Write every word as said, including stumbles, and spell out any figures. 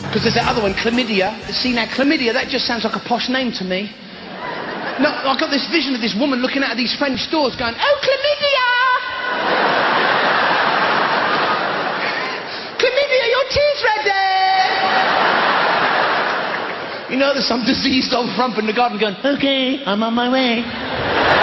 Because there's that other one, chlamydia. See, now, chlamydia, that just sounds like a posh name to me. No, I got this vision of this woman looking out of these French stores going, oh, chlamydia! Chlamydia, your tea's ready! You know, there's some diseased old frump in the garden going, okay, I'm on my way.